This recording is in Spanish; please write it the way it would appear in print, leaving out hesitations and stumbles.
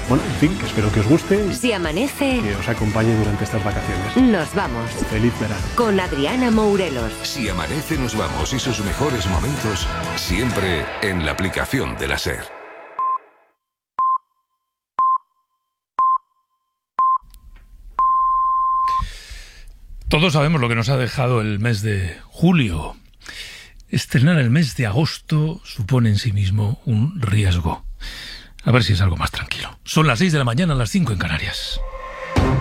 Bueno, en fin, que espero que os guste Si amanece, y que os acompañe durante estas vacaciones. nos vamos. Feliz verano. Con Adriana Mourelos. Si amanece nos vamos y sus mejores momentos siempre en la aplicación de la SER. Todos sabemos lo que nos ha dejado el mes de julio. Estrenar el mes de agosto supone en sí mismo un riesgo. A ver si es algo más tranquilo. Son las 6 de la mañana, las 5 en Canarias.